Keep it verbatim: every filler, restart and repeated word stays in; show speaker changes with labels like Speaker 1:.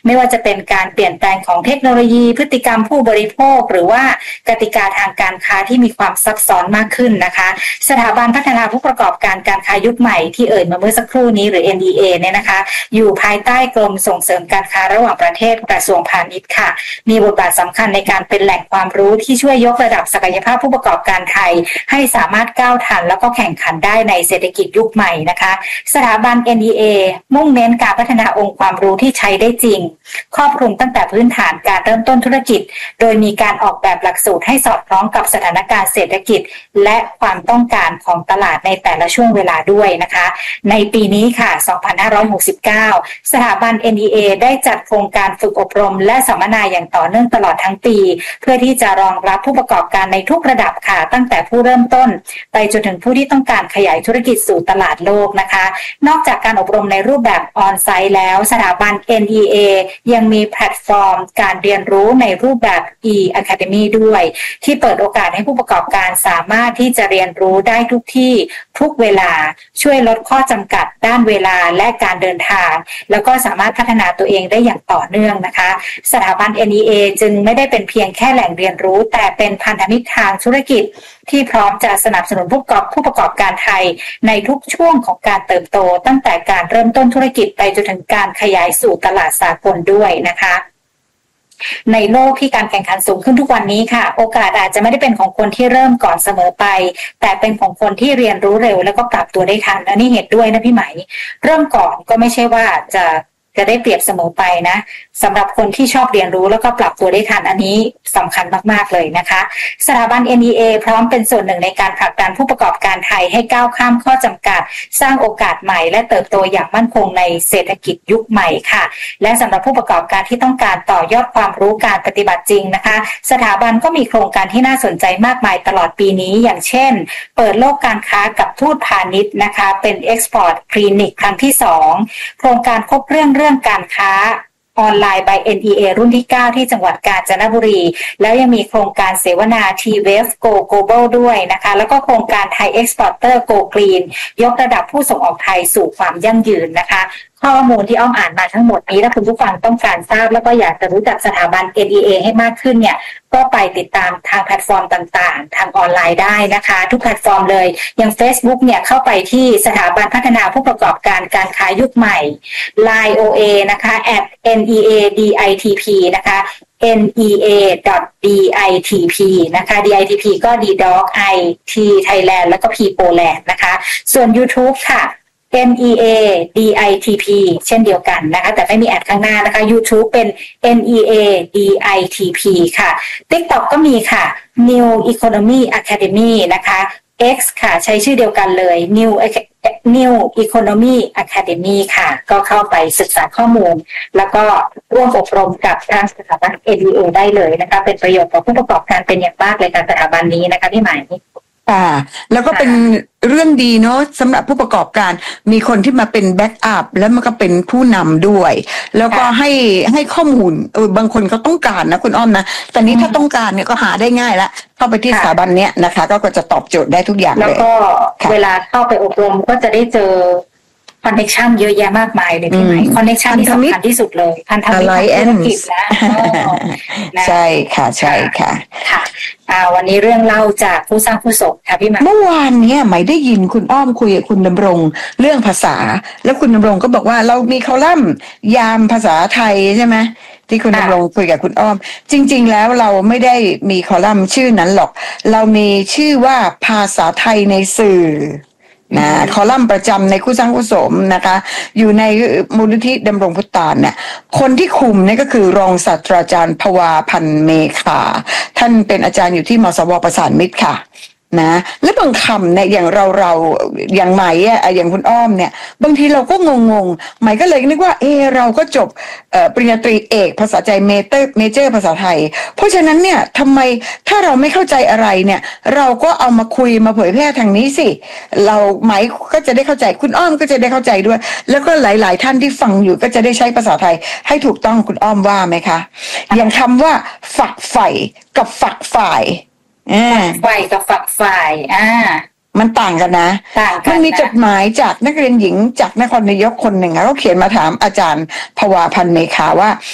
Speaker 1: ไม่ว่าจะเป็นการเปลี่ยนแปลงของเทคโนโลยีพฤติกรรมผู้บริโภคหรือว่ากติกาทางการค้าที่มีความซับซ้อนมากขึ้นนะคะสถาบันพัฒนาผู้ประกอบการการค้ายุคใหม่ที่เอ่ยมาเมื่อสักครู่นี้หรือ เอ็น ดี เอ เนี่ยนะคะอยู่ภายใต้กรมส่งเสริมการค้าระหว่างประเทศกระทรวงพาณิชย์ค่ะมีบทบาทสำคัญในการเป็นแหล่งความรู้ที่ช่วยยกระดับศักยภาพผู้ประกอบการไทยให้สามารถก้าวทันแล้วก็แข่งขันได้ในเศรษฐกิจยุคใหม่นะคะสถาบัน เอ็น ดี เอ มุ่งเน้นการพัฒนาองค์ความรู้ที่ใช้ได้จริงครอบคลุมตั้งแต่พื้นฐานการเริ่มต้นธุรกิจโดยมีการออกแบบหลักสูตรให้สอดคล้องกับสถานการณ์เศรษฐกิจและความต้องการของตลาดในแต่ละช่วงเวลาด้วยนะคะในปีนี้ค่ะสองพันห้าร้อยหกสิบเก้าสถาบัน เอ็น ดี เอ ได้จัดโครงการฝึกอบรมและสัมมนาอย่างต่อเนื่องตลอดทั้งปีเพื่อที่จะรองรับผู้ประกอบการในทุกระดับค่ะตั้งแต่ผู้เริ่มต้นไปจนถึงผู้ที่ต้องการขยายธุรกิจสู่ตลาดโลกนะคะนอกจากการอบรมในรูปแบบออนไซต์แล้วสถาบัน เอ็น ดี เอ ยังมีแพลตฟอร์มการเรียนรู้ในรูปแบบ e-academy ด้วยที่เปิดโอกาสให้ผู้ประกอบการสามารถที่จะเรียนรู้ได้ทุกที่ทุกเวลาช่วยลดข้อจำกัดด้านเวลาและการเดินทางแล้วก็สามารถพัฒนาตัวเองได้อย่างต่อเนื่องนะคะสถาบัน เอ็น ดี เอ จึงไม่ได้เป็นเพียงแค่แหล่งเรียนรู้แต่เป็นพันธมิตรทางธุรกิจที่พร้อมจะสนับสนุนผู้ประกอบผู้ประกอบการไทยในทุกช่วงของการเติบโตตั้งแต่การเริ่มต้นธุรกิจไปจนถึงการขยายสู่ตลาดสากลด้วยนะคะในโลกที่การแข่งขันสูงขึ้นทุกวันนี้ค่ะโอกาสอาจจะไม่ได้เป็นของคนที่เริ่มก่อนเสมอไปแต่เป็นของคนที่เรียนรู้เร็วแล้วก็ปรับตัวได้ทันและนี่เห็นด้วยนะพี่ไหมเริ่มก่อนก็ไม่ใช่ว่าจะจะได้เปรียบเสมอไปนะสำหรับคนที่ชอบเรียนรู้แล้วก็ปรับตัวได้ทันอันนี้สำคัญมากๆเลยนะคะสถาบัน เอ็น ดี เอ พร้อมเป็นส่วนหนึ่งในการผลักดันผู้ประกอบการไทยให้ก้าวข้ามข้อจำกัดสร้างโอกาสใหม่และเติบโตอย่างมั่นคงในเศรษฐกิจยุคใหม่ค่ะและสำหรับผู้ประกอบการที่ต้องการต่อยอดความรู้การปฏิบัติจริงนะคะสถาบันก็มีโครงการที่น่าสนใจมากมายตลอดปีนี้อย่างเช่นเปิดโลกการค้ากับทูตพาณิชย์นะคะเป็น Export Clinic ครั้งที่สองโครงการครบเรื่องเรื่องการค้าออนไลน์ by เอ็น ดี เอ รุ่นที่เก้าที่จังหวัดกาญจนบุรีแล้วยังมีโครงการเสวนา T-Wave Go Global ด้วยนะคะแล้วก็โครงการ Thai Exporter Go Green ยกระดับผู้ส่งออกไทยสู่ความยั่งยืนนะคะข้อมูลที่อ้อมอ่านมาทั้งหมดนี้ถ้าคุณผู้ฟังต้องการทราบแล้วก็อยากจะรู้จักสถาบัน เอ็น ดี เอ ให้มากขึ้นเนี่ยก็ไปติดตามทางแพลตฟอร์มต่างๆทางออนไลน์ได้นะคะทุกแพลตฟอร์มเลยอย่าง Facebook เนี่ยเข้าไปที่สถาบันพัฒนาผู้ประกอบการการค้ายุคใหม่ ไลน์ โอ เอ นะคะ แอท เอ็น อี เอ ดี ไอ ที พี นะคะ เอ็น อี เอ ดอท ดี ไอ ที พี นะคะ ดี ไอ ที พี ก็ D Dog I T Thailand แล้วก็ P Poland นะคะส่วน YouTube ค่ะเอ็น อี เอ ดี ไอ ที พี เช่นเดียวกันนะคะแต่ไม่มีแอดข้างหน้านะคะ YouTube เป็น เอ็น อี เอ ดี ไอ ที พี ค่ะ TikTok ก็มีค่ะ New Economy Academy นะคะ X ค่ะใช้ชื่อเดียวกันเลย New New Economy Academy ค่ะก็เข้าไปศึกษาข้อมูลแล้วก็ร่วมอบรมกับทางสถาบัน เอ็น ดี เอ ได้เลยนะคะเป็นประโยชน์ต่อผู้ประกอบการเป็นอย่างมากเลยการสถาบันนี้นะคะพี่หมาย
Speaker 2: อ่าแล้วก็เป็นเรื่องดีเนาะสำหรับผู้ประกอบการมีคนที่มาเป็นแบ็กอัพแล้วมันก็เป็นผู้นำด้วยแล้วก็ให้ให้ข้อมูลเออบางคนเขาต้องการนะคุณอ้อมนะแต่นี้ถ้าต้องการเนี่ยก็หาได้ง่ายละเข้าไปที่สถาบันเนี้ยนะคะก็ก็จะตอบโจทย์ได้ทุกอย่างเลย
Speaker 1: แล้วก็เวลาเข้าไปอบรมก็จะได้เจอคอนเนคชั่นเยอะแยะมากมายเลยพี่ไหมคอนเนคชั่นที่สำคัญที่สุดเลยพันธมิตรธุรกิจนะ
Speaker 2: ใช่ค่ะใช่ค่ะ
Speaker 1: ค่ะวันนี้เรื่องเล่าจากผู้สร้างผู้สมค่ะพี่หมาย
Speaker 2: เมื่อวานเนี้ยหมายได้ยินคุณอ้อมคุยกับคุณดำรงเรื่องภาษาแล้วคุณดำรงก็บอกว่าเรามีคอลัมน์ยามภาษาไทยใช่ไหมที่คุณดำรงคุยกับคุณอ้อมจริงๆแล้วเราไม่ได้มีคอลัมน์ชื่อนั้นหรอกเรามีชื่อว่าภาษาไทยในสื่อนะคอลัมน์ประจำในคู่สร้างคู่สมนะคะอยู่ในมูลนิธิดำรงพุทธานเนี่ยคนที่คุมนี่ก็คือรองศาสตราจารย์ภวาพันธ์เมฆาท่านเป็นอาจารย์อยู่ที่มสวประสานมิตรค่ะนะและบางคำเนี่ยอย่างเราเราอย่างไหมอ่ะอย่างคุณอ้อมเนี่ยบางทีเราก็งงงไหมก็เลยนึกว่าเออเราก็จบเอ่อปริญญาตรีเอกภาษาใจเมเจอร์เมเจอร์ภาษาไทยเพราะฉะนั้นเนี่ยทำไมถ้าเราไม่เข้าใจอะไรเนี่ยเราก็เอามาคุยมาเผยแพร่ทางนี้สิเราไหมก็จะได้เข้าใจคุณอ้อมก็จะได้เข้าใจด้วยแล้วก็หลายๆท่านที่ฟังอยู่ก็จะได้ใช้ภาษาไทยให้ถูกต้องคุณอ้อมว่าไหมคะอย่างคำว่าฝักใฝ่กับฝักฝ่าย
Speaker 1: ฝักฝ่ายกับฝักฝ่ายอ่า
Speaker 2: มันต่างกันนะมันมีจดหมายจากนักเรียนหญิงจากนครนายกคนหนึ่งเขาเขียนมาถามอาจารย์ภวาพันธ์เมฆาว่า